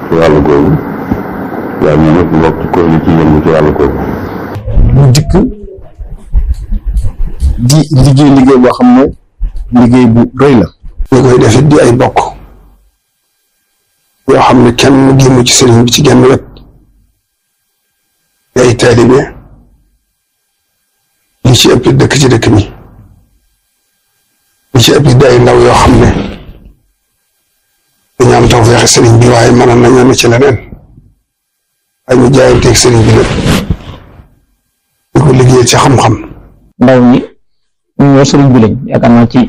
ci wàllu googu waaye ñoom ñëpp bokk ci kuréel yi ci yëngu ci wàllu googu. mu dikk di liggéey boo xam ne liggéey bu doy la. ñu koy def it di ay bokk yoo xam ne kenn génn ci sëriñ bi ci genn wet di ay taalibe li ci ëpp dëkk ci dëkk bi li ci ëpp di ay ndaw yoo xam ne dañu am tawfeex sëriñ bi waaye mënoon nañu ne ci leneen ay ñu jaayanteeg sëriñ bi lépp di ko liggéey ci xam-xam. ndaw ñi ñu ñoo sëriñ bi lañ yaakaar naa ci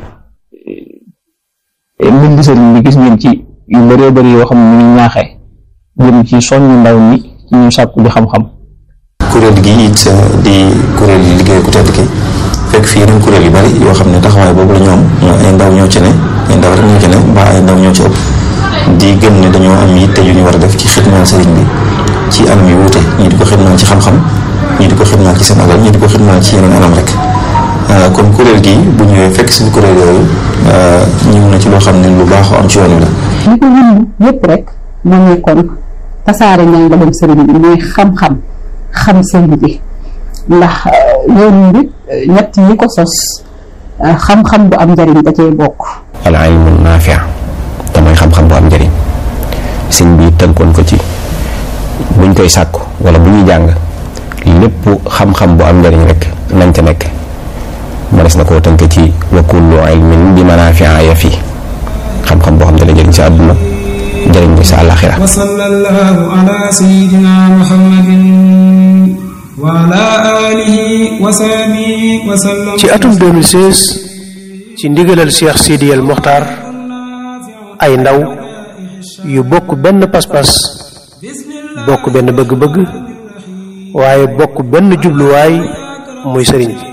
mbind sëriñ bi gis ngeen ci yu bëree bëri yoo xam ne ñu ngi ñaaxee jëm ci soññu ndaw ñi ci ñu sàkku di xam-xam. kuréel gi it di kuréel yi liggéey ku tedd ki fekk fii yeneen kuréel yu bari yoo xam ne taxawaay boobu la ñoom ay ndaw ñoo ci ne ay ndaw rek ñoo ci ne mbaa ay ndaw ñoo ci ëpp di gëm ne dañoo am yitte yu ñu war a def ci xidmaal sëriñ bi ci anam yu wuute ñii di ko xidmaal ci xam-xam ñii di ko xidmaal ci seen alal ñii di ko xidmaal ci yeneen anam rek kon kuréel gi bu ñëwee fekk suñu kuréel yooyu ñëw na ci loo xam ne lu baaxoo am ci yoon wi la. li ko wund yépp rek moom kon tasaare njàngalem sëriñ bi muy xam-xam xam sëriñ bi ndax yoon bi ñett yi ko sos xam-xam bu am njariñ da cee bokk. al ilmu naafi' te mooy xam-xam bu am njariñ sëñ bi tënkoon ko ci buñ koy sàkku wala bu ñuy jàng lépp xam-xam bu am njariñ rek nañ ca nekk mënees na koo tënk ci wa kullu ilmin bi manaafi'a ya fi xam-xam boo xam ne la jëriñ sa àdduna jëriñ sa àllaaxira. wa sallallahu ala sayyidina muhammadin wa ala alihi wa sahbihi wa sallam. ci atum 2016 ci ndigalal Cheikh Sidi El Mokhtar ay ndaw yu bokk benn pas-pas bokk benn bëgg-bëgg waaye bokk benn jubluwaay muy sëriñ bi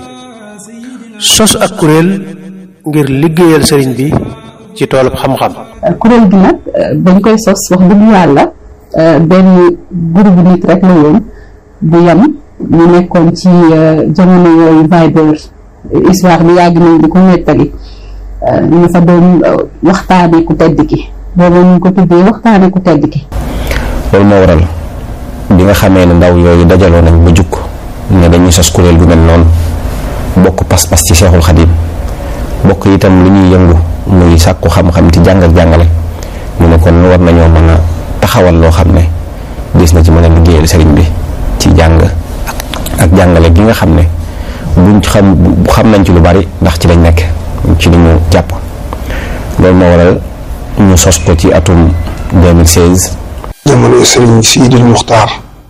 sos ak kuréel ngir liggéeyal sëriñ bi ci toolub xam-xam. kuréel gi nag dañ koy sos wax dëgg yàlla benn groupe nit rek la woon bu yam ñu nekkoon ci jamono yooyu Viber histoire bi yàgg nañ di ko nettali ñu fa doon waxtaane ku tedd ki boobu ñu ko tuddee waxtaane ku tedd ki. loolu moo waral bi nga xamee ne ndaw yooyu dajaloo nañ ba jukk ne dañuy sos kuréel gu mel noonu bokk pas-pas ci Seexul Xadiim bokk itam lu ñuy yëngu muy sàkku xam-xam ci jàng ak jàngale ñu ne kon war nañoo mën a taxawal loo xam ne gis na ci mën a liggéeyal sëriñ bi ci jàng ak jàngale gi nga xam ne buñ xam nañ ci lu bari ndax ci lañ nekk ci li ñu jàpp loolu moo waral ñu sos ko ci atum 2016. jamono sëriñ Sidil Muxtaar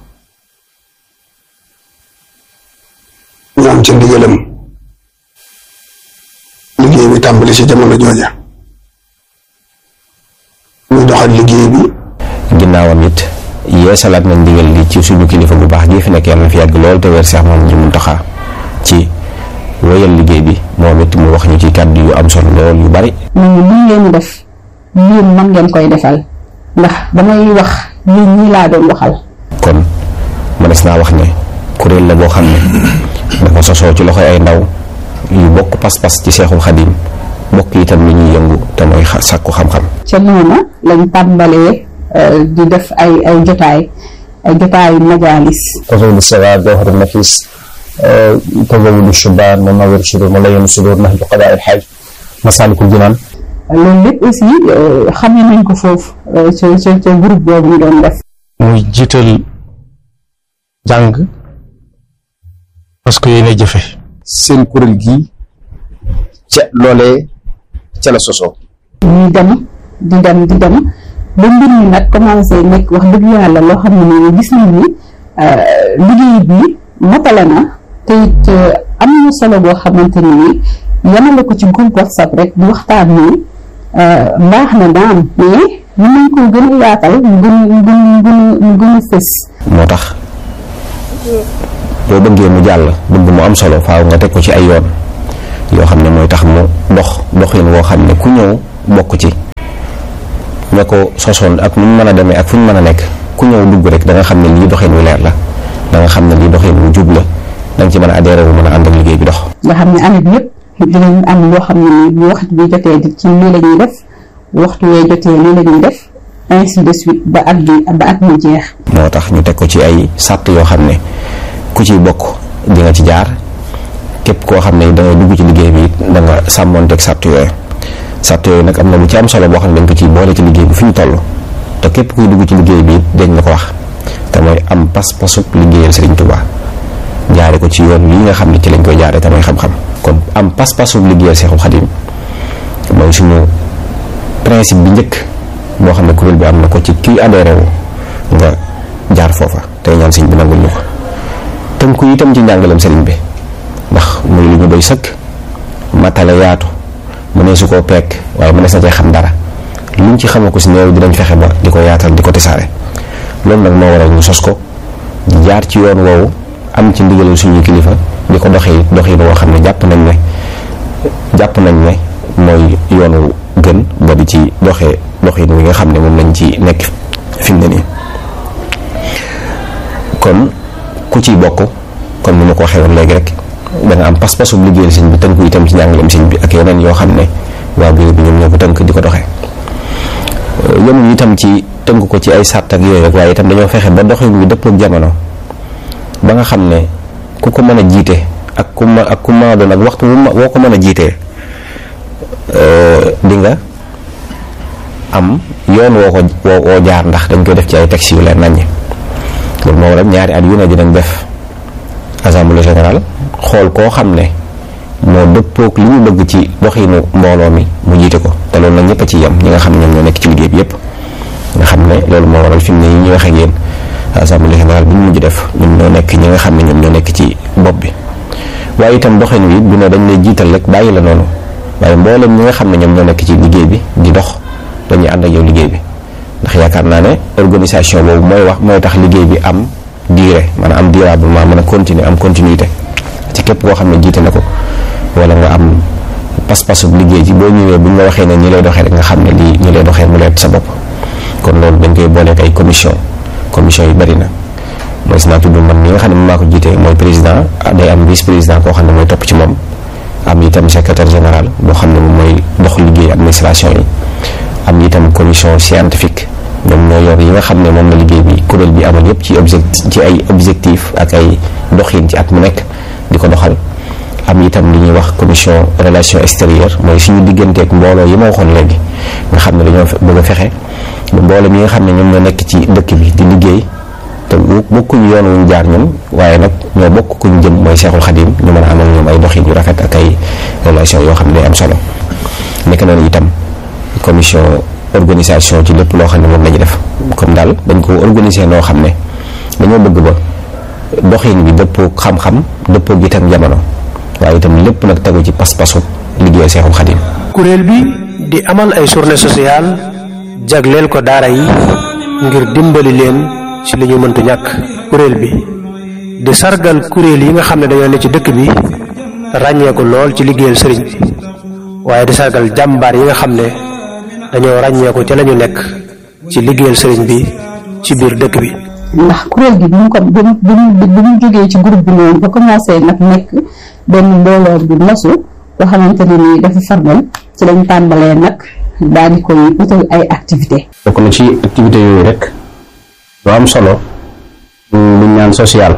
ñu am ca ndigalam liggéey bi tàmbali ci jamono jooja ñu doxal liggéey bi. ginnaawam it yeesalaat nañ ndigal li ci suñu kilifa bu baax gi fi nekk yàlla na fi yàgg lool te weer Seex Mamadu Muntaxa ci wéyal liggéey bi moom it mu wax ñu ci kàddu yu am solo lool yu bari. ñu lii ngeen def yéen man ngeen koy defal ndax damay wax yéen ñii laa doon waxal. kon mënees naa wax ne kuréel la boo xam ne dafa sosoo ci loxoy ay ndaw yu bokk pas-pas ci Seexul Xadiim bokk itam li ñuy yëngu te mooy sàkku xam-xam. ca noona lañ tàmbalee di def ay jotaayu majaalis. tazawudu sigaar jawharu nafis tazawudu shubaan munawwiru sudur mulayyin sudur nahju qadaa al haaj masaalikul jinaan. loolu lépp aussi xamee nañ ko foofu ca groupe boobu ñu doon def. muy jiital jàng parce que yéen a jëfe. seen kuréel gi ca loolee ca la sosoo. ñuy dem di dem ba mbir mi nag commencé nekk wax dëgg yàlla loo xam ne nii gis nañ ni liggéey bi matale na te it am na solo boo xamante ni yemale ko ci groupe WhatsApp rek di waxtaan nii mbaax na daam mais mën nañ koo gën a yaatal mu gën a fës. moo tax boo bëggee mu jàll bëgg mu am solo faaw nga teg ko ci ay yoon yoo xam ne mooy tax mu doxin woo xam ne ku ñëw bokk ci ña ko sosoon ak nu mu mën a demee ak fu ñu mën a nekk ku ñëw dugg rek da nga xam ne lii doxin wu leer la da nga xam ne lii doxin wu jub la da nga ci mën a adhéré wu mën a ànd ak liggéey bi dox. nga xam ne année bi yëpp dinañ am loo xam ne nii bu waxtu bi jotee ci lii la ñuy def waxtu wee jotee lii la ñuy def ainsi de suite ba at mi jeex. moo tax ñu teg ko ci ay sàtt yoo xam ne ku ciy bokk di nga ci jaar képp koo xam ne da ngay dugg ci liggéey bi it da nga sàmmoonteeg sàtt yooyu nag am na lu ci am solo boo xam ne dañ ko ciy boole ci liggéey bi fi ñu toll te képp kuy dugg ci liggéey bi it dañ la ko wax te mooy am pas-pasub liggéeyal Serigne Touba jaare ko ci yoon wi nga xam ne ci lañ koy jaare te mooy xam-xam. kon am pas-pasub liggéeyal Seexul Xadim mooy suñu principe bi njëkk boo xam ne kuréel bi am na ko ci kii adhéré wu nga jaar foofa tey ñaan sëñ bi nangul ñu ko tënku itam ci njàngaleem sëriñ bi ndax muy lu ñu doy sëkk matale yaatu mu ne su koo peek waaye mu ne sa cee xam dara luñ ci xamoo ko si néew dinañ fexe ba di ko yaatal di ko tisaare loolu nag moo waral ñu sos ko jaar ci yoon woowu am ci ndigalal suñu kilifa di ko doxee woo xam ne jàpp nañ ne mooy yoonu gën ba di ci doxee doxin wi nga xam ne moom lañ ci nekk fi mu ne nii kon ku ciy bokk comme ni ma ko waxee woon léegi rek da nga am pas-pasu liggéeyal sëñ bi tënku itam ci njàngaleem sëñ bi ak yeneen yoo xam ne waa bureau bi ñoom ñoo ko tënk di ko doxee yemuñ itam ci tënk ko ci ay sàrt ak yooyu rek waaye itam dañoo fexe ba doxin wi dëppook jamono ba nga xam ne ku ko mën a jiite ak ku mën a doon ak waxtu woo ko mën a jiitee di nga am yoon woo jaar ndax dañ koy def ci ay textes yu leer naññ loolu moo waral ñaari at yu ne dinañ def assemblée générale xool koo xam ne moo dëppook li ñu bëgg ci doxinu mbooloo mi mu jiite ko te loolu nag ñëpp a ci yem ñi nga xam ne ñoom ñoo nekk ci liggéey bi yëpp nga xam ne loolu moo waral fi mu ne yi ñuy wax ak yéen assemblée générale bi ñu mujj def ñun ñoo nekk ñi nga xam ne ñoom ñoo nekk ci bopp bi waaye itam doxin wi bu ne dañ lay jiital rek bàyyi la noonu waaye mboolem ñi nga xam ne ñoom ñoo nekk ci liggéey bi di dox dañuy ànd ak yow liggéey bi ndax yaakaar naa ne organisation boobu mooy tax liggéey bi am durée maanaam am durablement mën a continuer am continuité ci képp koo xam ne jiite na ko wala nga am pas-pasu liggéey ci boo ñëwee bu ñu la waxee ne ñi lay doxee rek nga xam ne lii ñi lay doxee mu leer sa bopp kon loolu dañ koy booleeg ay commission yi bari na mooy si naa tudd man mi nga xam ne moom maa ko jiite mooy président day am vice président koo xam ne mooy topp ci moom am itam secrétaire général boo xam ne moom mooy dox liggéey administration yi am itam commission scientifique ñoom ñoo yor yi nga xam ne moom la liggéey bi kuréel bi amal yëpp ci ay objectif ak ay doxin ci at mu nekk di ko doxal am itam li ñuy wax commission relation extérieure mooy suñu digganteeg mbooloo yi ma waxoon léegi nga xam ne dañoo bëgg a fexe ba mbooloo mi nga xam ne ñoom ñoo nekk ci dëkk bi di liggéey te bokkuñu yoon wuñ jaar ñun waaye nag ñoo bokk kuñ jëm mooy Seexul Xadim ñu mën a amal ñoom ay doxin yu rafet ak ay relation yoo xam ne day am solo nekk noonu itam commission organisation ci lépp loo xam ne moom la ñu def comme daal dañ ko organiser noo xam ne dañoo bëgg ba doxin bi dëppoo xam-xam dëppoo gi itam jamono waaye itam lépp nag tegu ci pas-pasu liggéey Seexul Xadim. kuréel bi di amal ay journée sociale jagleel ko daara yi ngir dimbali leen ci li ñu mëntu ñàkk. kuréel bi di sargal kuréel yi nga xam ne dañoo ne ci dëkk bi ràññee ko lool ci liggéeyal sëriñ bi waaye di sargal jàmbaar yi nga xam ne dañoo ràññee ko ci la ñu nekk ci liggéeyal sëriñ bi ci biir dëkk bi. ndax kuréel gi bi mu jógee ci groupe bi noonu ba commencé nag nekk benn mbooloo bu nosu boo xamante ne nii dafa fardoon ci lañ tàmbalee nag daal di koy utal ay activité bokk na ci activité yooyu rek lu am solo luñ naan social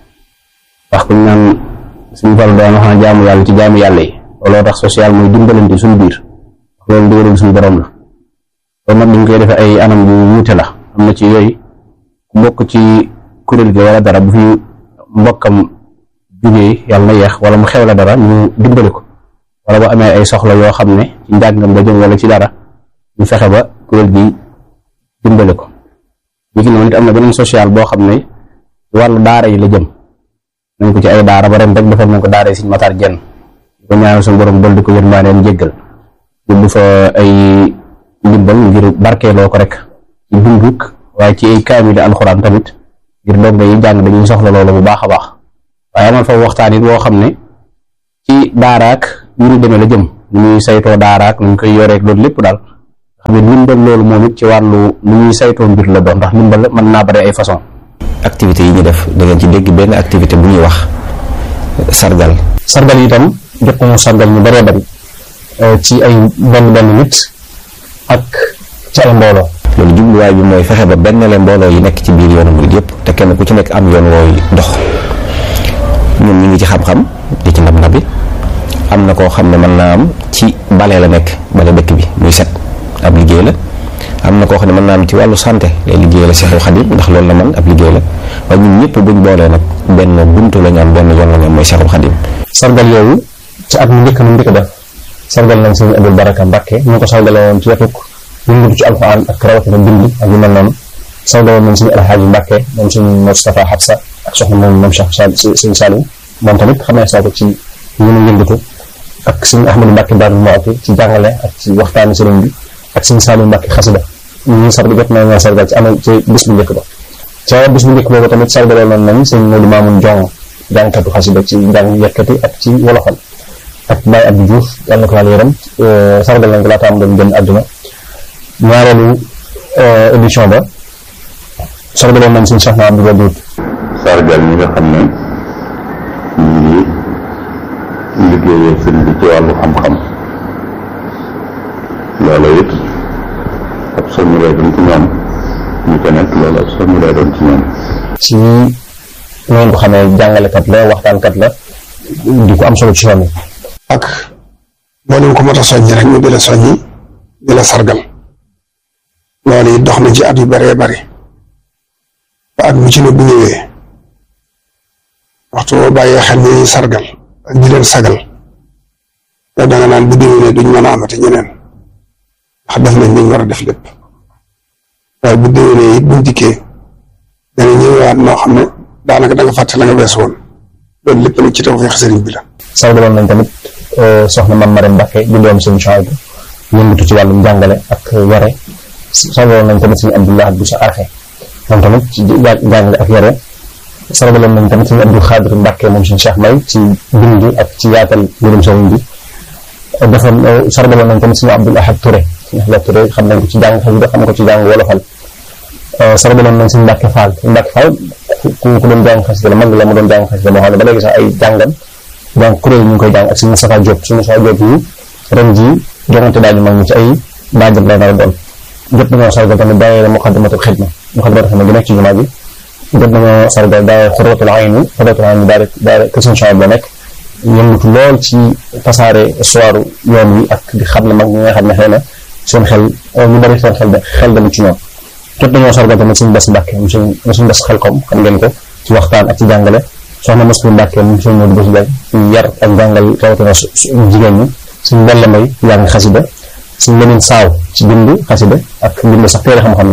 wax kuñ naan suñu fal doon wax na jaamu yàlla ci jaamu yàlla yi looloo tax social mooy dimbalante suñu biir loolu ndigalul suñu borom la loolu nag dañ koy defee ay anam yu wuute la am na ci yooyu ku bokk ci kuréel gi wala dara bu fi mbokkam jugee yàlla na yeex wala mu xew la dara ñu dimbali ko wala bu amee ay soxla yoo xam ne ci njàngam la jëm wala ci dara ñu fexe ba kuréel gi dimbali ko li ki noonu it am na beneen social boo xam ne wàllu daara yi la jëm nañ ko ci ay daara ba ren rek defal nañ ko daara yi Sëriñ Matar Jenn ko ñaanal suñu borom dolli ko yërmaaneen jéggal yóbbu fa ay ndimbal ngir barkeeloo ko rek ci dunduk waaye ci ay kaamil alxuraan tamit ngir ndongo yi jàng dañuy soxla loolu bu baax a baax waaye amal fa waxtaan it boo xam ne ci daaraak yu ñu demee la jëm nu ñuy saytoo daaraak nu ñu koy yoreek loolu lépp daal xam ne ndimbal loolu moom it ci wàllu nu ñuy saytoo mbir la doon ndax ndimbal mën naa bari ay façon activités yi ñu def da ngeen ci dégg benn activité bu ñuy wax sargal itam jot nañu sargal ñu bëree bari ci ay benn nit ak ci ay mbooloo loolu jubluwaay bi mooy fexe ba benn leen mbooloo yi nekk ci biir yoonu murid yëpp te kenn ku ci nekk am yoon wooy dox. ñun ñu ngi ci xam-xam di ci ndab bi am na koo xam ne mën naa am ci bale la nekk bale dëkk bi muy set ab liggéey la. am na koo xam ne mën naa am ci wàllu santé lay liggéey la Seexul Xadim ndax loolu la man ab liggéey la waaye ñun ñëpp buñ boolee nag benn buntu la ñu am benn yoon la ñu am mooy Seexul Xadim. sargal yooyu ci at mu njëkk def sargal nañ sëñ Abdul Baraka Mbàkke ñu ko sargale woon ci wetuk yëngatu ci alxuraan ak rawatina bind ak yu mel noonu sargaloon nañ sëñ Alxaaji Mbàkke moom sëñ Moustapha Xabsa ak soxna moom Cheikh sëñ Salim moom tamit xam naa ko ci ñu mu yëngatu ak sëñ Ahmadou Mbàkke Daaru Muxti ci jàngale ak ci waxtaani sëriñ bi ak sëñ Salim Mbàkke xasida ñu sargal jot na ñoo sargal ci amal ci bis bu njëkk ba ca bis bu njëkk boobu tamit sargaloon nañ sëñ Modou Mamoun Jong jàngkatu xasida ci njàng yekkati ak ci wolofal ak Baye Abdou Diouf yàlla na ko yàlla yërëm sargal nañ ko laata am doon génn àdduna ñaareelu édition ba sargaloon nañ sëñ Cheikh Abdou Wadoud sargal ñi nga xam ne ñu ngi liggéeyee sëriñ bi ci wàllu xam-xam loolu it ab soññu lay doon ci ñoom ñu ko nekk loolu ab soññu lay doon ci ñoom. ci ngeen ko xamee jàngalekat la waxtaankat la di ko am solo ci yoon wi. ak mboolem ko mot a soññi rek ñu di la soññi di la sargal loolu it dox na ci at yu bëree bëri ba at mu ci ne bu ñëwee waxtu boo bàyyee xel ñuy sargal ak di leen sagal yow da nga naan bu déwénee duñ mën a amati ñeneen. ndax def nañ liñ war a def lépp waaye bu déwénee it buñ dikkee dana ñëwaat noo xam ne daanaka da nga fàtte la nga wees woon loolu lépp nag ci tawfeex sëriñ bi la. sargaloon nañ tamit soxna Mame Marème Mbacke di doom sëñ Chouaïbou yëngatu ci wàllum jàngale ak yare sargaloon nañ tamit sëñ Abdoulaye Boussa Arxe moom tamit ci jàngale ak yare sargaloon nañ tamit sëñ Abdou Khadir Mbacke moom sëñ Cheikh May ci bind ak ci yaatal mbirum sëriñ bi dafa sargaloon nañ tamit sëñ Abdoul Ahad Touré xam nañ ko ci jàng xasida xam ko ci jàng wolofal sargaloon nañ sëñ Mbàkke Fall ku doon jàng xasida la mag la mu doon jàng xasida moo xam ne ba léegi sax ay jàngam jàng kuréel ñu ngi koy jàng ak sëñ Moustapha Diop yi ren ji joŋante daañu mag ñi ci ay baajam lay nar a doon jot nañoo sargal tamit daayira Muxaddamatul Xidma gi nekk ci jumaa ji jot nañoo sargal daayira Xurratul Ayni daayira kër sëñ Chouaïbou la nekk yëngatu lool ci tasaare histoire yoon wi ak di xam ne mag ñi nga xam ne xëy na seen xel ñu bari seen xel dem ci ñoom jot nañoo sargal tamit suñu bés Mbàkke mu suñu bés Xelkom xam ngeen ko ci waxtaan ak ci jàngale soxna Muslim Mbàkke mu suñu Modou Bés Diagne ci yar ak jàngal rawatina jigéen ñi suñu Mbella Mbay jàng xasida suñu Lemin Saaw ci bind xasida ak bind sax téere xam-xam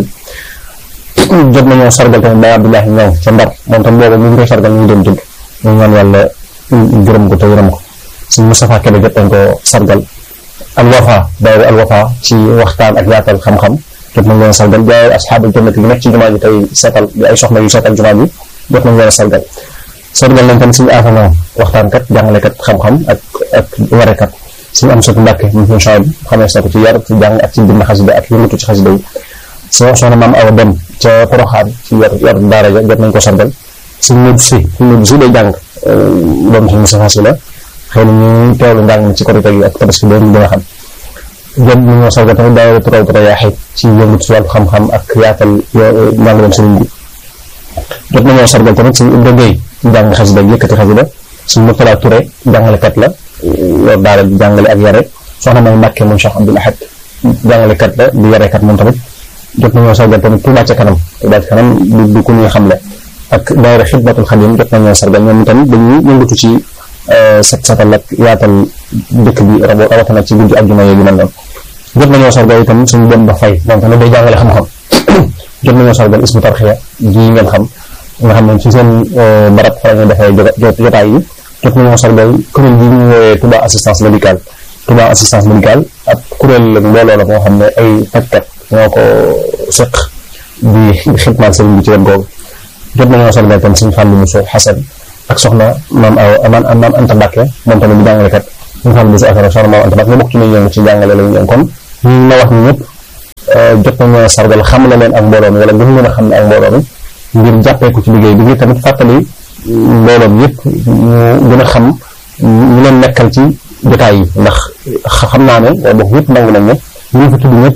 yi jot nañoo sargal tamit Baye Abdoulaye Ñaŋ ca Ndar moom tam boobu ñu ngi koy sargal ñu ngi doon dund ñu ñaan yàlla gërëm ko te yërëm ko suñu Moustapha Kébé jot nañ ko sargal Alwafa daayira Alwafa ci waxtaan ak yaatal xam-xam jot nañ leen sargal jaay asxaabul jannati bi nekk ci jumaa ji tey seetal di ay soxna yu seetal jumaa ji jot nañ leen sargal nañ tamit suñu affaire waxtaankat jàngalekat xam-xam ak warekat suñu am sot Mbàkke mu suñu Chouaïbou xamee sa ko ci yar ci jàng ak ci bind xasida ak yëngatu ci xasida yi soxna maam Awa Dem ca Poroxaan ci yar daara ja jot nañ ko sargal suñu Modou Si day jàng doom suñu Moustapha Si la xëy na ñu teewlu njàng ci Korite gi ak Tabaski doon dina xam jot nañoo sargal tamit daayira Turawtara Yaaxit ci yëngatu ci wàllu xam-xam ak yaatal njàngaleem sëriñ bi jot nañoo sargal tamit suñu Ibra Gueye ci jàng xasida yëkkati xasida suñu Murtala Touré jàngalekat la yor daara di jàngale ak yare soxna May Mbàkke moom Cheikh Abdoul Ahad jàngalekat la di yarekat moom tamit jot nañoo sargal tamit Touba ca kanam du ku ñuy xamle ak daayira Xidmatul Xadim jot nañoo sargal ñoom tamit dañuy yëngatu ci setal ak yaatal dëkk bi rawatina ci guddi àjjuma yeegi mel noonu jot nañoo sargal itam suñu dem ba fay moom tamit day jàngale xam-xam jot nañoo sargal Hizbut Tarqiyyah ji ngeen xam nga xam ne ci seen barab fa la ñuy defee jotaay yi jot nañoo sargal kuréel gi ñu woowee Touba assistance médicale ak kuréel la mbooloo la moo xam ne ay fajkat ñoo ko seq di xidmaal sëriñ bi ci wet googu jot nañoo sargal tam suñu Fàllu Muso Xasan ak soxna maam Anta Mbàkke moom tamit di jàngalekat suñu Fàllu Muso ak soxna maam Anta Mbàkke ñu bokk ci ñuy yëngu ci jàngale lañu yëngu kon ñu ma wax ni ñëpp jot nañoo sargal xamle leen ak mbooloo mi wala gën leen a xam ne ak mbooloo mi ngir jàppee ko ci liggéey bi ngir tamit fàttali mbooloo mi yëpp ñu gën a xam ñu leen nekkal ci jotaay yi ndax xam naa ne bokk ñëpp nangu nañ ne ñu fi tudd ñëpp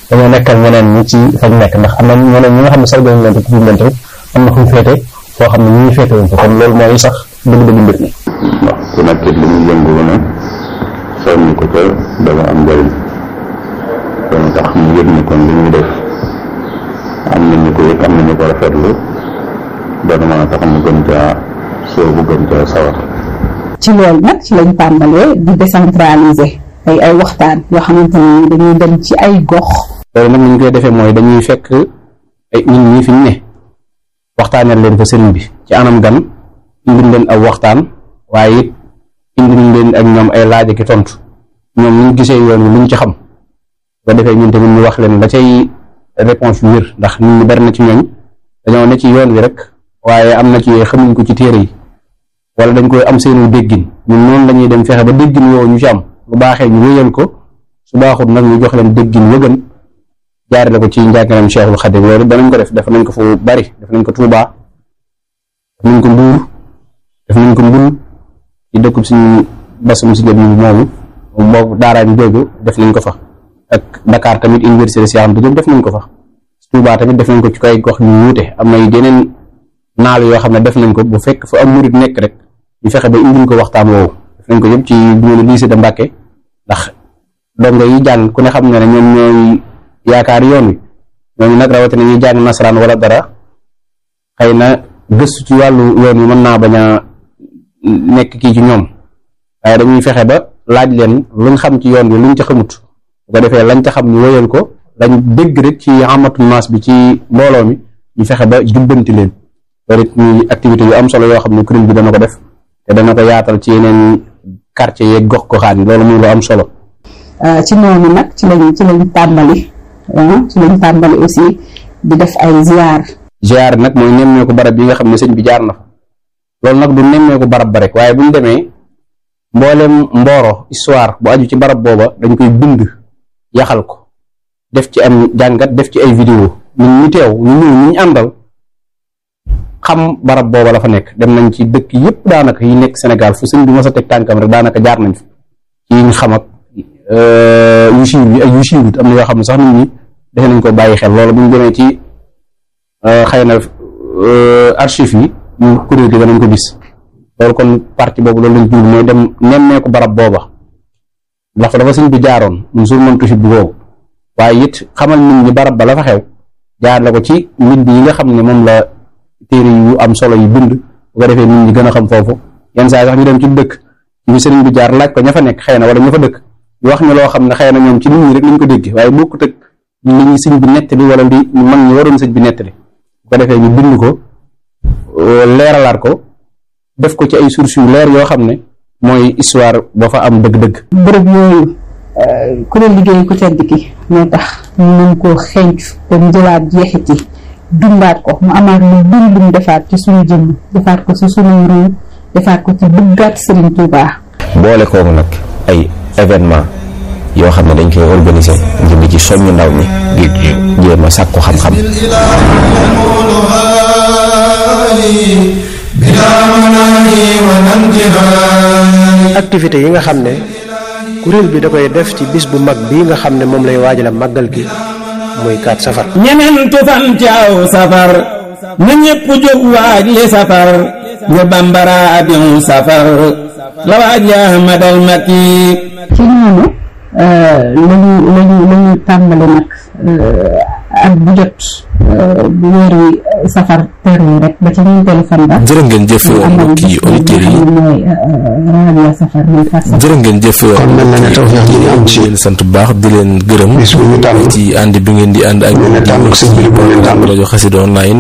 dañoo nekkal ñeneen ñi ci fañ nekk ndax am na ñeneen ñi nga xam ne sargal leen te tudd leen tamit am na fu mu féete foo xam ne ñi ñu féete wuñ ko kon loolu mooy sax dëgg-dëgg mbir mi. ndax ku nekk li muy yëngu ne soññi ko ca dama am njëriñ dana tax mu yëg ni kon li ñuy def am na ñu ko yëg am na ñu ko rafetlu dana mën a tax mu gën caa soobu gën caa sawar. ci loolu nag ci lañ tàmbalee di décentraliser ay waxtaan yoo xamante ne dañuy dem ci ay gox. loolu nag ni ñu koy defee mooy dañuy fekk ay nit ñi fi ñu ne waxtaanal leen ko sëriñ bi ci anam gan indil leen aw waxtaan waaye it indil leen ak ñoom ay laaj ak tontu ñoom ñu gisee yoon wi lu ñu ci xam ba defee ñun tamit ñu wax leen la cay réponse yu wér ndax nit ñi bari na ci ñooñ dañoo ne ci yoon wi rek waaye am na ci xamuñ ko ci téere yi wala dañ koy am seenu déggin ñun noonu la ñuy dem fexe ba déggin woowu ñu ci am bu baaxee ñu wéyal ko su baaxut nag ñu jox leen déggin wëgën jaarale ko ci njàngaleem Cheikhul Khadim loolu danañ ko def nañ ko fu bari def nañ ko Touba def nañ ko Mbuur def nañ ko Mbul ci dëkkub suñu basum si jëm moomu boobu daaraam jooju def nañ ko fa ak Dakar tamit université Cheikh Anta Diop def nañ ko fa Touba tamit def nañ ko ci koy gox yu wuute am na yeneen naal yoo xam ne def nañ ko bu fekk fa am murit nekk rek ñu fexe ba indil ko waxtaan woowu def nañ ko yëpp ci bu lycée de Mbacké ndax dongo yi jàng ku ne xam nga ne ñoom ñooy yaakaar yoon wi ñooñu nag rawatina ñuy jàng nasaraan wala dara xëy na gëstu ci wàllu yoon wi mën naa bañ a nekk kii ci ñoom waaye dañuy fexe ba laaj leen luñ xam ci yoon wi luñ ca xamut bu ko defee lañ ca xam ñu wéyal ko lañ dégg rek ci amatul naas bi ci mbooloo mi ñu fexe ba jubbanti leen loolu it ñuy activité yu am solo yoo xam ne kuréel bi dana ko def te dana ko yaatal ci yeneen quartier yeeg gox goxaan yi loolu muy lu am solo. ci noonu nag ci lañ tàmbali aussi di def ay ziar nag mooy nemmeeku barab yi nga xam ne sëñ bi jaar na fa loolu nag du nemmeeku barab ba rek waaye bu ñu demee mboolem mbooro histoire bu aju ci barab booba dañ koy bind yaxal ko def ci am jàngat def ci ay vidéo ñun ñu teew ñu ñëw ñu àndal xam barab booba la fa nekk dem nañ ci dëkk yëpp daanaka yi nekk Sénégal fu sëñ bi mos a teg tànkam rek daanaka jaar nañ fi ci ñu xam ak yu siiw yi ak yu siiwut am na yoo xam ne sax nit ñi defe nañ ko bàyyi xel loolu bu ñu demee ci xëy na archive yi ñu kuréel gi danañ ko gis loolu kon partie boobu loolu lañ jublu mooy dem nemmeeku barab booba ndax dafa sëñ bi jaaroon mun sur mëntu fi bu boobu waaye it xamal nit ñi barab ba la fa xew jaar la ko ci mbind yi nga xam ne moom la téere yu am solo yu bind bu ko defee nit ñi gën a xam foofu yenn saa sax ñu dem ci dëkk ci bi sëriñ bi jaar laaj ko ña fa nekk xëy na wala ña fa dëkk ñu wax ñu loo xam ne xëy na ñoom ci nit ñi rek lañ ko dégg waaye bokkut ak li ñu sëñ bi nettali wala li mag ñi waroon sëñ bi nettali bu ko defee ñu bind ko leeralaat ko def ko ci ay sources yu leer yoo xam ne mooy histoire ba fa am dëgg-dëgg. bërëb yooyu kuréel liggéey ku tedd ki moo tax ñu mën koo xencu te mu jëlaat jeexit yi dundaat ko mu amaat lu dundum defaat ci suñu jëmm defaat ko ci suñuy ruu defaat ko ci bëggaat Serigne Touba. boole kooku nag ay événement yoo xam ne dañ koy organiser ngir di ci soññu ndaw ñi ngir jéem a sàkku xam-xam. activité yi nga xam ne kuréel bi da koy def ci bis bu mag bii nga xam ne moom lay waajal màggal gi muy 4 safar. ñeneentu fan ci aw safar na ñépp jóg waaj li safar nga bambara abiu safar la waaj yaa madal maki. ci noonu lañu tàmbali nag ak bu jot bu weer wi safar teru yi rek ba ca ñeenteelu fan ba. jërë ngeen jëf mbokki auditeurs yi jërë ngeen jëf kon mel na ne tawfeex ji ñu am ci leen sant bu baax di leen gërëm bis bu ñu tànn ci ànd bi ngeen di ànd ak rajo Xassida Online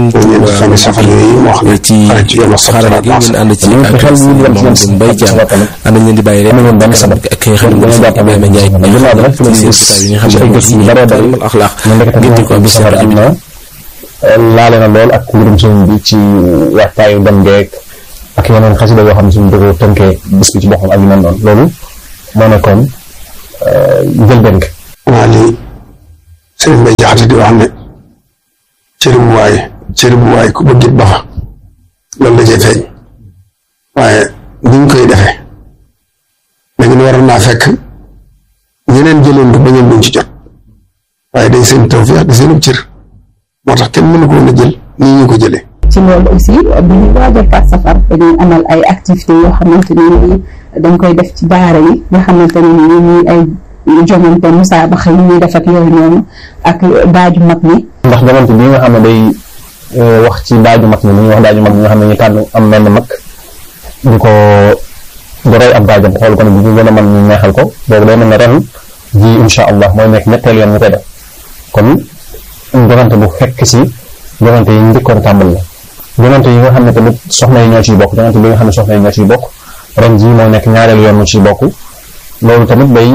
ci xarala gi ngeen ànd ci ak Mamadou Mbaye Thiam ànd leen di bàyyi rek ak ki nga xam ne Ibrahima Ndiaye ci seen yi nga xam ne axlaax ngeen di ko am ci rajo bi laale na lool ak mbirum sëñ bi ci waxtaayu dem geek ak yeneen xasida yoo xam ne suñu dëgoo tënkee bis bi ci boppam ak yu mel noonu loolu moo nekkoon njëlbeen gi. waa lii Sëriñ Mbay Jaxate di wax ne cëri bu waay ku bëggit ba fa loolu da cee feeñ waaye ni ñu koy defee léegi waroon naa fekk ñeneen jëloon du ba ñoom duñ ci jot waaye day seen tawfeex di seenub cër moo tax kenn mënu ko woon a jël nii ñu ko jëlee. ci loolu aussi bu ñu waajal Kazu Safar dañuy amal ay activités yoo xamante ni dañ koy def ci daara yi nga xamante ne nii ñuy ay jomante musaabaxa yi ñuy def ak yooyu noonu ak daaju mag ñi. ndax jomante bi nga xam ne day wax ci daaju mag ñi li ñuy wax daaju mag ñi nga xam ne ñu tànn am benn mag di ko di roy ab daajam xool ko ne bu ñu gën a mën ñu neexal ko boobu day mel ne ren ji insha allah mooy nekk ñetteel yoon ñu koy def kon jomante bu fekk si jomante yi njëkkoon tàmbali la. jomante yi nga xam ne tamit soxna yi ñoo ciy bokk jomante bi nga xam ne soxna yi ñoo ciy bokk ren jii moo nekk ñaareelu yoon mu ciy bokk loolu tamit day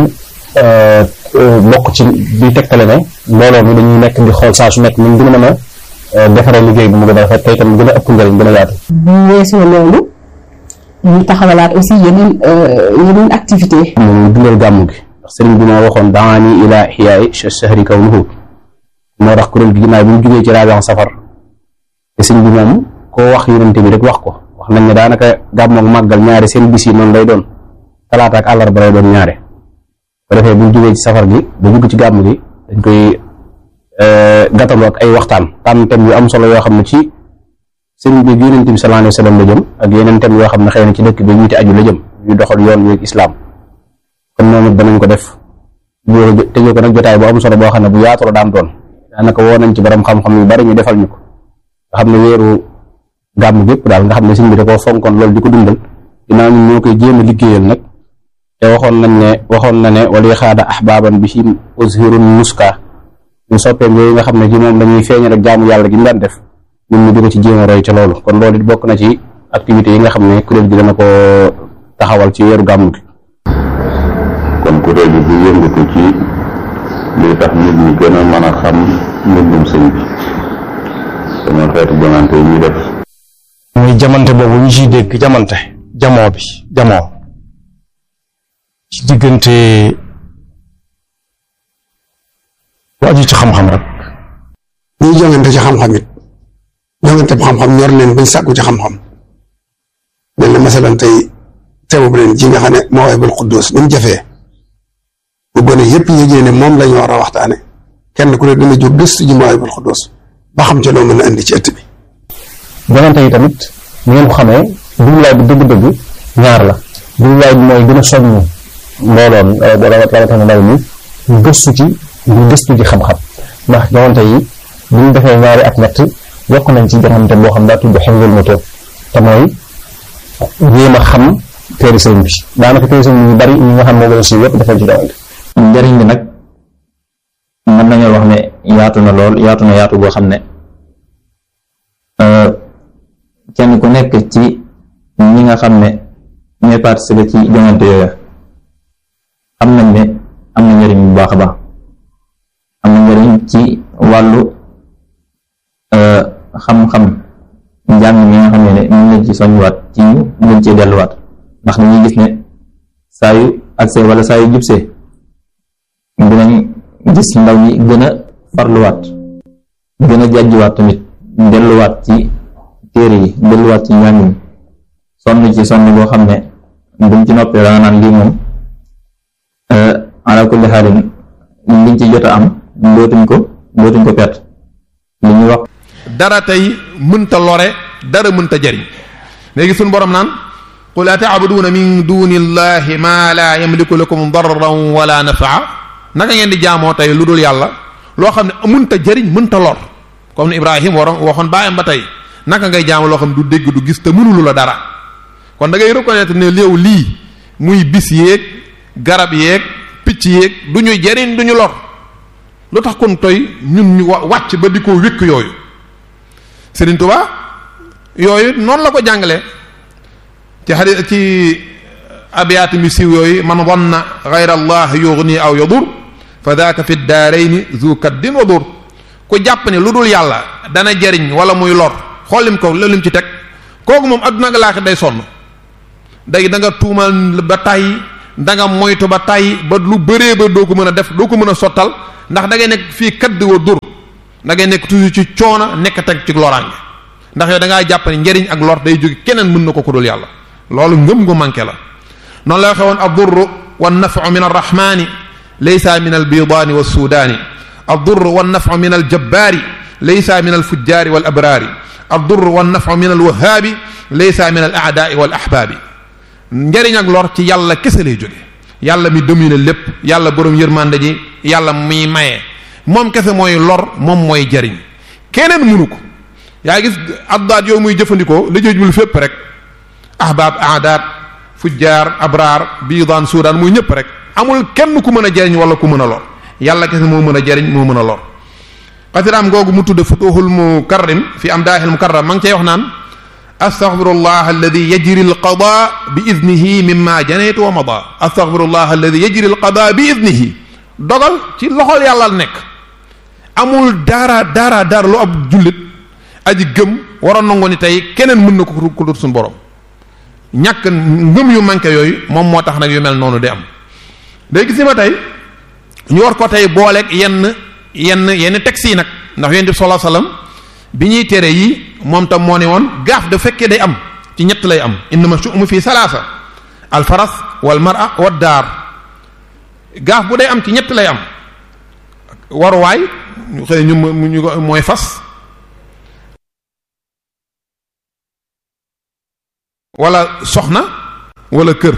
bokk ci di tegtale ne mbooloo mi dañuy nekk di xool saa su nekk ñu gën a mën a defaree liggéey bi mu gën a rafet tey tam gën a ëpp njëriñ gën a yaatu. bu weesoo loolu ñu taxawalaat aussi yeneen activité mu dundal gàmmu gi ndax sëriñ bi moo waxoon daani ila xiyaay shahri kawnuhu moo tax kuréel gi ginnaaw bi ñu jógee ci rabian safar te sëñ bi moom koo wax yonente bi rek wax ko wax nañ ne daanaka gàmmoog màggal ñaare seen bis yi noonu lay doon talaata ak àllarba lay doon ñaare ko defee bu ñu jógee ci safar gi ba dugg ci gàmm gi dañ koy gàttaloo ak ay waxtaan tànn thème yu am solo yoo xam ne ci sëñ bi yonente bi sallallahu alayhi wa sallam la jëm ak yeneen thème yoo xam ne xëy na ci dëkk bi ñuy te aju la jëm yu doxal yoon wi ak islam kon moom it danañ ko def tëjee ko nag jotaay bu am solo boo xam ne bu yaatu la daan doon daanaka woo nañ ci borom xam-xam yu bari ñu defal ñu ko nga xam ne weeru gàmm gépp daal nga xam ne sëñ bi da koo fonkoon loolu di ko dundal ginnaaw ñun ñoo koy jéem a liggéeyal nag te waxoon na ne wali xaada ahbaban bi ci uzhirun nuska ñu soppeem yooyu nga xam ne ci moom dañuy feeñal ak jaamu yàlla gi ñu daan def ñun ñu di ko ci jéem a roy ca loolu kon loolu it bokk na ci activités yi nga xam ne kuréel gi dana ko taxawal ci weeru gàmm gi. kon kuréel gi bu yëngatu ci li tax nit ñi gën a mën a xam mbindum sëñ bi sama xeetu jamante yi ñuy def. muy jamante boobu ñu ciy dégg jamante jamoo ci diggante bu aju ci xam-xam rek. ñuy jongante ci xam-xam it jongante bu xam-xam ñor leen bañ sàkku ci xam-xam mel na masalan tey teewub leen ji nga xam ne Mawaahibul Quddus ni mu jafee bu gone yëpp yëgee ne moom lañu war a waxtaane kenn ku ne dina jóg gëstu ji Mawaahibul Quddus ba xam ca loo mën a indi ci ëtt bi. jongante yi tamit ni ngeen ko xamee jubluwaay bi dëgg-dëgg ñaar la jubluwaay bi mooy gën a soññ mbooloon rawatina ndaw mi ñu gëstu ci xam-xam ndax jongante yi bu ñu defee ñaari at ñett yokk nañ ci jongante boo xam daa tudd xewul moto te mooy jéem a xam téere sëriñ bi daanaka téere sëriñ bi ñu bari ñi nga xam moo gën a siiw yëpp defal ci jongante. njëriñ bi nag mën nañoo wax ne yaatu na lool yaatu boo xam ne kenn ku nekk ci ñi nga xam ne ñooy participer ci joŋante yooyu xam nañ ne am na njëriñ bu baax a baax am na njëriñ ci wàllu xam-xam njàng mi nga xam ne ñu leen ci soññuwaat ci ñu gën cee delluwaat ndax dañuy gis ne saa yu agsee wala saa yu jubsee dinañ gis ndaw ñi gën a farluwaat gën a jàjjuwaat tamit delluwaat ci téere yi delluwaat ci njàng mi sonn boo xam ne buñ ci noppee danga naan lii moom ala kulli xaalin liñ ci jot a am dootuñ ko perte li ñuy wax dara tey mënta lore dara mënta jariñ léegi suñ borom naan qul ata'buduna min duni illahi ma la yamliku lakum darran wala nafaa naka ngeen di jaamoo tey lu dul yàlla loo xam ne mënta jariñ mënta lor comme ni Ibrahim waxoon baayam ba tey naka ngay jaamu loo xam ne du dégg du gis te mënulu la dara kon da ngay reconnaître ne léew lii muy bis yeeg garab yeeg picc yeeg du ñuy jariñ du ñu lor lu tax kon toy ñun ñu wàcc ba di ko wékk yooyu Serigne Touba yooyu noonu la ko jàngale ci xarit ci abiyaat mi siiw yooyu man wanna ghayra allah yughni aw yadur fa daaka fi daarayni zu kaddin wa dur ku jàpp ne lu dul yàlla dana jariñ wala muy lor xoolim ko lim ci teg kooku moom adduna nga laaxi day sonn day da nga tuumal ba tàyyi da nga moytu ba tàyyi ba lu bëree ba doo ko mën a def doo ko mën a sottal ndax da ngay nekk fii kadd wa dur da ngay nekk toujours ci coona nekk teg ci loraange ndax yow da ngaa jàpp ne njariñ ak lor day jóge keneen mën na ko ku dul yàlla loolu ngëm gu manqué la noonu la waxee woon ad-durru wan naf'u min ar-rahmani laysa min al-bidaani was-sudaani ad-durr wan-naf'u min al-jabbaari laysa min al-fujjaari wal-abraari ad-durr wan-naf'u min al-wahhaabi laysa min al-a'daa'i wal-ahbaabi. njariñ ak lor ci yàlla kese lay jóge, yàlla mi domine lépp, yàlla borom yërmande ji, yàlla muy maye, moom kese mooy lor, moom mooy jariñ, keneen mënu ko. yaa gis addaat yow muy jëfandikoo la jëjbul fépp rek, ahbaab, aadaat, fujjaar, abraar, biidaan, suudaan, muy ñëpp rek, amul kenn ku mën a jariñ wala ku mën a lor, yàlla kese moo mën a jariñ moo mën a lor. xasiraam googu mu tudd futuhul mukarrim fi amdaahil mukarram ma ngi cay wax naan astaghfirullah alladi yajri alqada bi idnihi mimma janaytu wa mada. astaghfirullah alladi yajri alqada bi idnihi, dogal ci loxol yàlla nekk, amul dara lu ab jullit aji gëm war a nangu ni tey keneen mën na ko dut suñu borom. ñàkk ngëm yu manqué yooyu moom moo tax nag yu mel noonu di am. léegi si ma tey ñu war ko tey booleeg yenn textes yi nag, ndax yonent bi sallallahu alayhi wasallam bi ñuy tere yi moom tam moo ne woon gaaf da fekkee day am ci ñett lay am. innama shu'mu fi salaasa al faras wal mar'a wad daar. gaaf bu day am ci ñett lay am, waruwaay xëy ñu mooy fas, wala soxna, wala kër.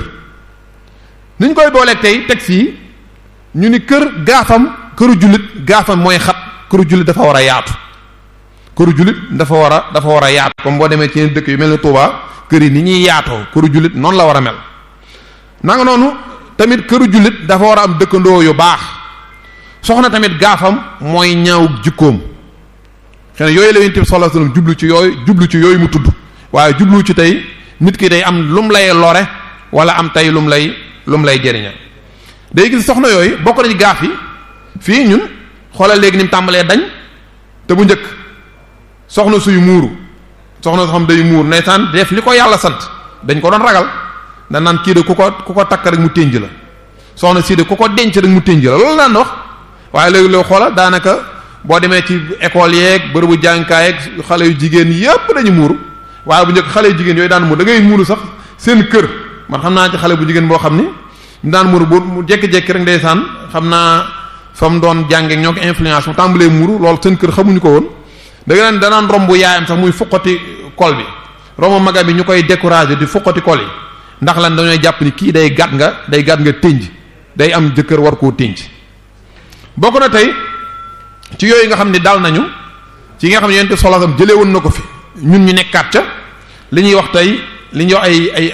niñ koy booleeg tey teg fii ñu ni kër gaafam, këru jullit gaafam mooy xat, këru jullit dafa war a yaatu, këru jullit dafa war a yaatu. comme boo demee ci yenn dëkk yu mel ni Touba, kër yi ni ñuy yaatoo këru jullit noonu la war a mel. nanga noonu tamit këru jullit dafa war a am dëkkandoo yu baax. soxna tamit gaafam mooy ñaaw jikkoom. xëy na yooyu la Yonent bi sallallahu alayhi wasallam jublu ci yooyu mu tudd, waaye jublu ci tey nit ki day am lum lay lore wala am tey lum lay jëriña. day gis soxna yooyu bokk nañ gaaf yi fii ñun xoolal léegi ni mu tàmbalee dañ, te bu njëkk soxna suy muuru, soxna soo xam day muur ndeysaan def li ko yàlla sant, dañ ko doon ragal, da naan kii de ku ko takk rek mu ténj la, soxna sii de ku ko denc rek mu ténj la, loolu daan wax. waaye léegi loo xoolal daanaka boo demee ci école yeeg bërëbu jànkaay yeeg xale yu jigéen yépp dañu muuru. waaye bu njëkk xale yu jigéen yooyu daan muur da ngay muuru sax seen kër. man xam naa ci xale bu jigéen boo xam ni ñu daan muuru bu mu jékki-jékki rek ndeysaan xam naa fa mu doon jàngee ñoo ko influence mu tàmbalee muuru loolu seen kër xamuñu ko woon. da nga danaan romb yaayam sax muy fuqati kol bi, romb magam bi ñu koy décourager di fuqati kol yi, ndax lan dañooy jàpp ni kii day gàtt nga tënj, day am jëkkër war koo tënj. bokk na tey ci yooyu nga xam ne dal nañu ci nga xam ne Yonent sallallahu alayhi wasallam jëlee woon na ko fi ñun ñu nekkaat ca li ñuy wax tey li ñuy wax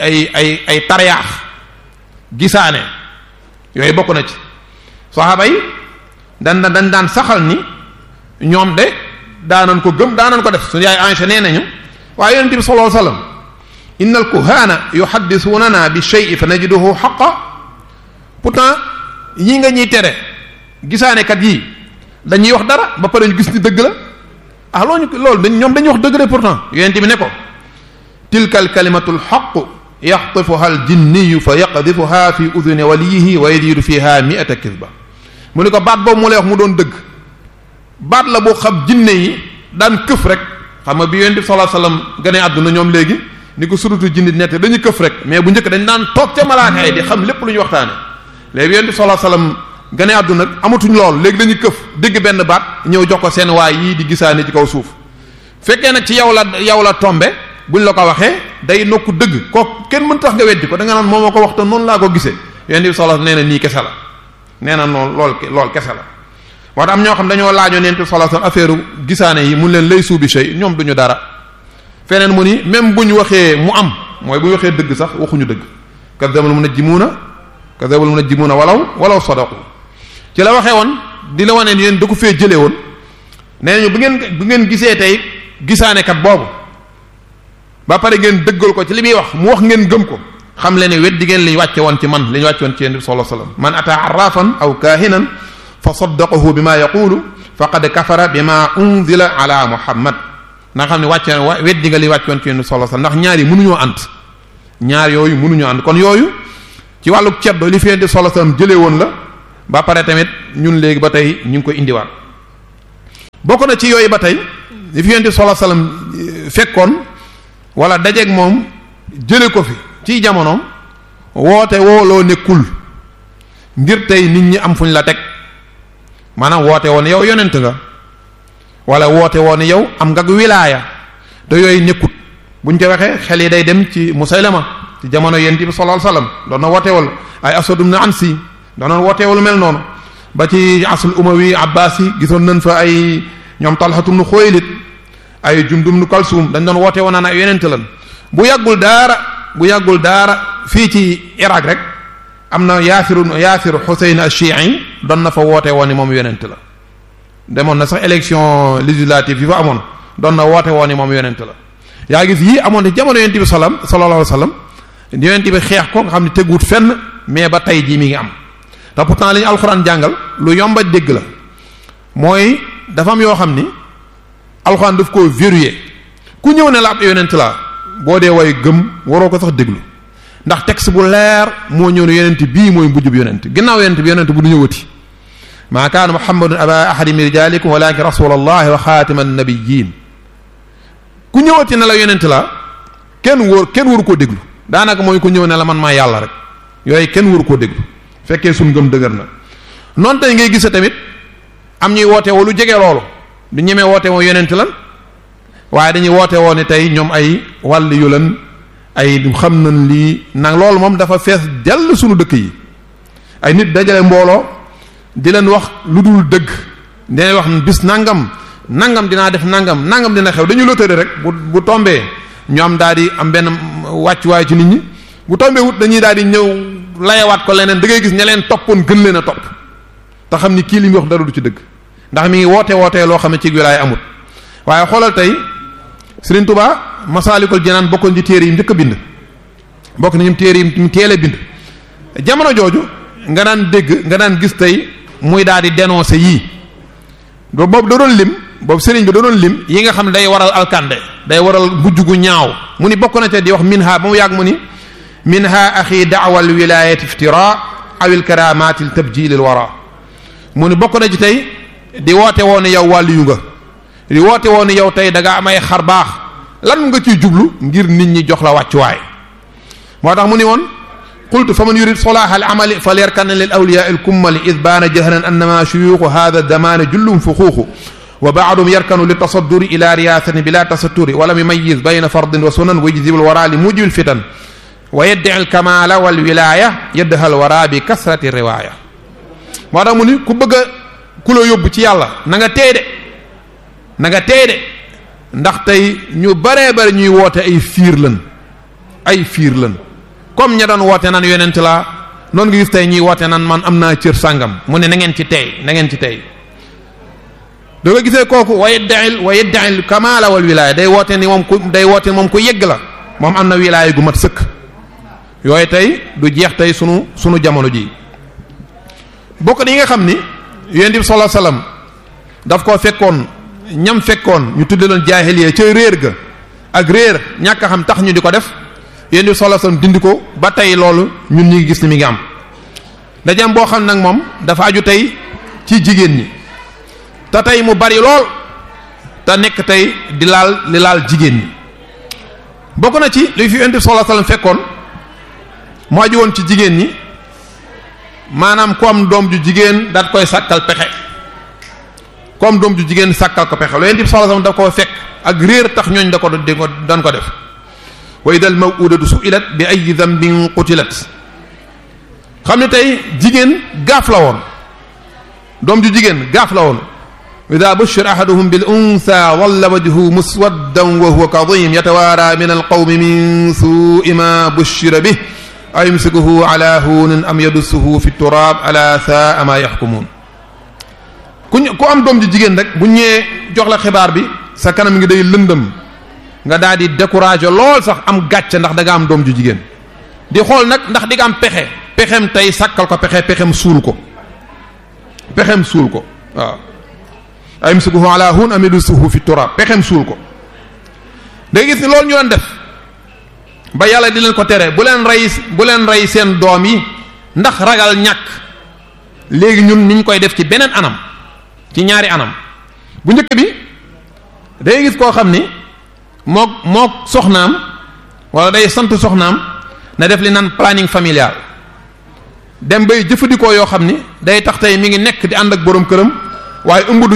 ay tariyaax gisaane, yooyu bokk na ci. saxaaba yi dañ daan saxal ni ñoom de daanan ko gëm daanan ko def. suñu yaay Aïcha nee nañu waaye Yonent bi sallallahu alayhi wasallam inna al-kuhana yuhaddithunana bi shay'in fa najiduhu haqqan. pourtant yi nga ñuy tere gisaane kat yii dañuy wax dara ba pare ñu gis ni dëgg la. loolu ñoom dañuy wax dëgg de pourtant. Yonent bi ne ko tilka al-kalimatu al-haqq yaxtifuha al-jinniyu fa yaqdhifuha fi udhuni waliyihi wa yazidu fiha mi'ata kizba. mu ne ko baat boobu mu lay wax mu doon dëgg, baat la boo xam jinne yi daan këf rek. xam nga bi Yonent bi sallallahu alayhi wasallam gane àdduna ñoom léegi ni ko surutu jinne nett dañuy këf rek, mais bu njëkk dañ daan toog ca malaaka yi di xam lépp lu ñu waxtaane. léegi Yonent bi sallallahu alayhi wasallam gane àdduna amatuñ lool, léegi dañuy këf dégg benn baat ñëw jox ko seen waay yii di gisaane ci kaw suuf. fekkee nag ci yow la tombe buñ la ko waxee day nokku dëgg ko kenn mën tax nga weddi ko da nga naan moom moo ko wax te noonu laa ko gisee. Yonent bi sallallahu alayhi wasallam nee na nii kese la, nee na noonu lool kese la. moo tax am ñoo xam dañoo laajoon Yonent bi sallallahu alayhi wasallam affaire gisaane yi mun leen lay suubi shay ñoom duñu dara. feneen mu ni même bu ñu waxee mu am mooy bu ñu waxee dëgg sax waxuñu dëgg. kadhabal munajjimuuna walaw sadaqu. ci la waxee woon di la wane yéen da ko fee jëlee woon nee nañu bu ngeen gisee tey gisaanekat boobu ba pare ngeen dëggal ko ci li muy wax mu wax ngeen gëm ko xam leen ne weddi ngeen li ñu wàcce woon ci man li ñu wàcce woon ci Yonent bi sallallahu alayhi wasallam. man ataa arrafan aw kaahinan fa saddaqahu bima yaqulu faqad kafara bima unzila ala muhammad. na nga xam ne wàcce weddi nga li wàcce woon ci Yonent bi sallallahu alayhi wasallam ndax ñaar yi mënuñoo ànd, ñaar yooyu mënuñoo ànd. kon yooyu ci wàllu ceddo li fi Yonent bi sallallahu alayhi wasallam jëlee woon la ba pare tamit ñun léegi ba tey ñu ngi koy indiwaat. bokk na ci yooyu ba tey li fi Yonent bi sallallahu alayhi wasallam fekkoon wala dajeeg moom jële ko fi ci jamonoom woote wooloo nekkul ngir tey nit ñi am fuñ la teg maanaam woote woon yow yonent nga wala woote woon yow am nga wilaaya te yooyu nekkut buñ ko waxee xel yi day dem ci Musaylama ci jamono yonent bi sallallahu alayhi wasallam doon na wootewal ay Aswad ibn Ansi doon na wootewal mel noonu ba ci asul umawi abbasi gisoon nañ fa ay ñoom Talhatu ibn Xuwaylid ay Jundub ibn Kalsum dañ doon woote woon naan ay yonent lan bu yàggul daara fii ci Irak rek am na Yaasir Xuseyn al-Shi'i doon na fa woote woon ni moom yonent la demoon na sax élection législative yi fa amoon doon na woote woon ni moom yonent la yaa gis yii amoon te jamono yonent bi sallallahu alayhi wasallam yonent bi xeex ko nga xam ne teguut fenn mais ba tey jii mi ngi am te pourtant li ñu alxuraan jàngal lu yomba dégg la mooy dafa am yoo xam ni alxuraan daf koo verrouillé ku ñëw ne la ab yonent la boo dee way gëm waroo ko sax déglu ndax texte bu leer moo ñëw ne yonent bii mooy mujjub yonent ginnaaw yonent bi yonent bu du ñëwati maa kaana muhammadun aba ahadi min rijalikum walakin rasulallahi wa xaatima annabiyyin ku ñëwati ne la yonent la kenn waru koo déglu daanaka mooy ku ñëw ne la man maa yàlla rek yooyu kenn waru koo déglu fekkee suñ gëm dëgër na noonu tey ngay gise tamit am ñuy woote woo lu jege loolu du ñemee woote woo yonent lan waaye dañuy woote woo ne tey ñoom ay wàll yu lan ay xam nañ lii nag loolu moom dafa fees dell suñu dëkk yi ay nit dajale mbooloo di leen wax lu dul dëgg dinañ wax bis nangam dinaa def nangam dina xew dañu lotari rek bu tombee ñu am daal di am benn wàccuwaay ci nit ñi bu tombee wut dañuy daal di ñëw layawaat ko leneen da ngay gis ña leen toppoon gën leen a topp te xam ni kii li mu wax dara du ci dëgg ndax mi ngi wootee loo xam ne ci wilaay amut waaye xoolal tey Serigne Touba Masaalikul Jinaan bokkoon ci téere yi njëkk a bind bokk nañu téere yi mu teel a bind jamono jooju nga daan dégg nga daan gis tey muy daal di dénoncer yii boobu da doon lim boobu Serigne bi da doon lim yi nga xam ne day waral alkande day waral mujj gu ñaaw mu ni bokk na ca di wax minha ba mu yàgg mu ni minha axi da'wa al wilayati iftira aw al karamati al tabjil al wara mu ni bokk na ci tey di woote woon yow wàllu yu nga di woote woon yow tey da nga am ay xar baax lan nga ciy jublu ngir nit ñi jox la wàccuwaay moo tax mu ni woon qultu fa man yurid solaha al amali falyarkan lil awliya al kummali id baana jahran annama shuyukhu hadha damana jullum fuxuuxu wa ba'dum yarkanu li tasadduri ila riyasatin bila tasatturi wa lam yumayyiz bayna fardin wa sunan wa yajzibu al wara li mujibi al fitan wa yad'i al kamala wal wilaya yaddaha al wara bi kasrati riwaya moo tax mu ni ku bëgg a ku la yóbbu ci yàlla na nga teey de ndax tey ñu baree bari ñuy woote ay fiir lan comme ña doon woote nan yonent la noonu nga gis tey ñuy woote nan man am naa cër sàngam mu ne na ngeen ci tey da nga gisee kooku wa yaddail kamala wal wilaya day woote ni moom ku yegg la moom am na wilaya gu mat sëkk yooyu tey du jeex tey sunu jamono ji bokk yi nga xam ni yonent bi sallallahu alayhi wasallam daf koo fekkoon ñam fekkoon ñu tudde loon jaahiliya ca réer ga ak réer ñàkk a xam tax ñu di ko def yonent bi sallallahu alayhi wasallam dindi ko ba tey loolu ñun ñi ngi gis ni mi ngi am dajam boo xam nag moom dafa aju tey ci jigéen ñi te tey mu bari lool te nekk tey di laal jigéen ñi bokk na ci li fi yonent bi sallallahu alayhi wasallam fekkoon mu aju woon ci jigéen ñi maanaam ku am doom ju jigéen daat koy sàkkal pexe ku am doom ju jigéen sàkkal ko pexe loolu yonent bi sallallahu alayhi wasallam da koo fekk ak réer tax ñooñ da ko doon ko def wa idal maw'udatu su'ilat bi ayyi dhanbin qutilat xam ne tey jigéen gaaf la woon doom ju jigéen gaaf la woon idha bushira ahaduhum bil untha dhalla wajhuhu muswaddan wa huwa kadhim yatawara min al qawmi min su'i ma bushira bih ayumsikuhu ala hunin am yadussuhu fi turab ala sa'a ma yahkumun ku am doom ji jigéen rek bu ñëwee jox la xibaar bi sa kanam ngi day lëndëm nga daal di décourager lool sax am gàcce ndax da nga am doom ju jigéen di xool nag ndax di nga am pexem tey sàkkal ko pexem suul ko waaw ayumsikuhu ala hun am yadussuhu fi turab pexem suul ko day gis ni loolu ñu doon def ba yàlla di leen ko tere bu leen rey seen doom yi ndax ragal ñàkk léegi ñun niñ koy def ci beneen anam ci ñaari anam bu njëkk bi day gis koo xam ni mook soxnaam wala day sant soxnaam na def li naan planning familial dem bay jëfandikoo yoo xam ni day tax tey mi ngi nekk di ànd ak boroom këram waaye ëmb du